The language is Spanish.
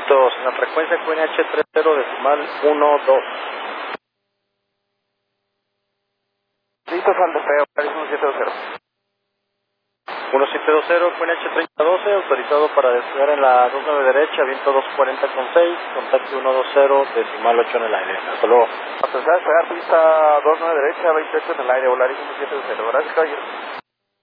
Vientos en la frecuencia QNH 30 decimal 12. Listo, saldo feo, 1720. 1720, QNH 3012, autorizado para despegar en la 29 derecha, viento 240,6, contacto 120, decimal 8 en el aire. Hasta luego. Autorizado a despegar, pista 29 derecha, 28 en el aire, Volaris 1720. Gracias, caballero.